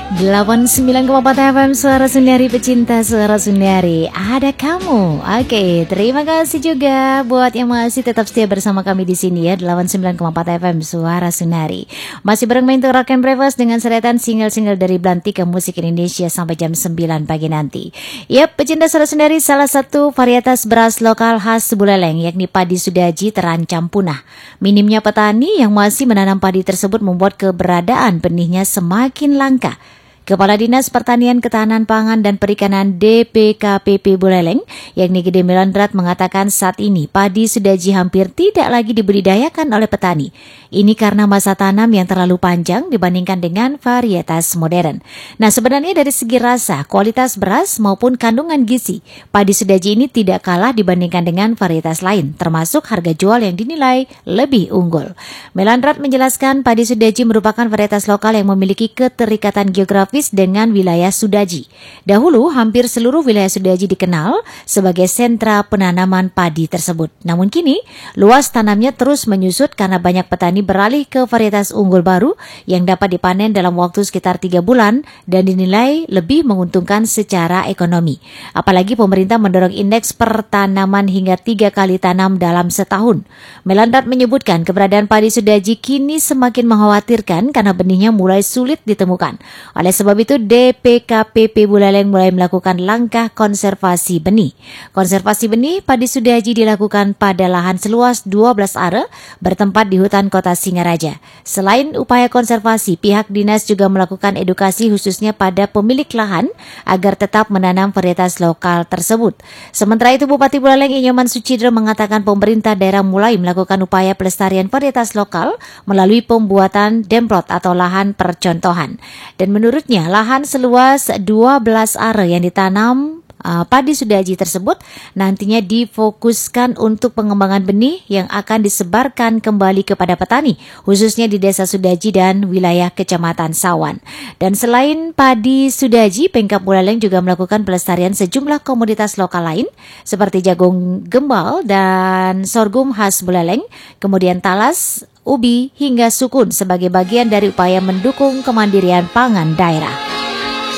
89,4 FM Suara Sundari, pecinta Suara Sundari. Ada kamu. Oke, terima kasih juga buat yang masih tetap setia bersama kami di sini ya, 89,4 FM Suara Sundari. Masih bareng Main Rock and Breakfast dengan seretan single-single dari Belantika Musik Indonesia sampai jam 9 pagi nanti. Yap, pecinta Suara Sundari, salah satu varietas beras lokal khas Buleleng yakni padi Sudaji terancam punah. Minimnya petani yang masih menanam padi tersebut membuat keberadaan benihnya semakin langka. Kepala Dinas Pertanian Ketahanan Pangan dan Perikanan DPKPP Buleleng, yakni Gede Melondrat, mengatakan saat ini padi Sudaji hampir tidak lagi dibudidayakan oleh petani. Ini karena masa tanam yang terlalu panjang dibandingkan dengan varietas modern. Nah, sebenarnya dari segi rasa, kualitas beras maupun kandungan gizi, padi Sudaji ini tidak kalah dibandingkan dengan varietas lain, termasuk harga jual yang dinilai lebih unggul. Melondrat menjelaskan padi Sudaji merupakan varietas lokal yang memiliki keterikatan geografis dengan wilayah Sudaji. Dahulu, hampir seluruh wilayah Sudaji dikenal sebagai sentra penanaman padi tersebut. Namun kini, luas tanamnya terus menyusut karena banyak petani beralih ke varietas unggul baru yang dapat dipanen dalam waktu sekitar 3 bulan dan dinilai lebih menguntungkan secara ekonomi. Apalagi pemerintah mendorong indeks pertanaman hingga 3 kali tanam dalam setahun. Melondrat menyebutkan keberadaan padi Sudaji kini semakin mengkhawatirkan karena benihnya mulai sulit ditemukan. Oleh sebab itu, DPKPP Buleleng mulai melakukan langkah konservasi benih. Konservasi benih padi Sudaji dilakukan pada lahan seluas 12 are bertempat di hutan kota Singaraja. Selain upaya konservasi, pihak dinas juga melakukan edukasi khususnya pada pemilik lahan agar tetap menanam varietas lokal tersebut. Sementara itu, Bupati Buleleng Inyoman Sucidro mengatakan pemerintah daerah mulai melakukan upaya pelestarian varietas lokal melalui pembuatan demplot atau lahan percontohan. Dan menurutnya, lahan seluas 12 are yang ditanam padi Sudaji tersebut nantinya difokuskan untuk pengembangan benih yang akan disebarkan kembali kepada petani, khususnya di Desa Sudaji dan wilayah Kecamatan Sawan. Dan selain padi Sudaji, Pemkab Buleleng juga melakukan pelestarian sejumlah komoditas lokal lain seperti jagung gembal dan sorghum khas Buleleng, kemudian talas, ubi, hingga sukun sebagai bagian dari upaya mendukung kemandirian pangan daerah.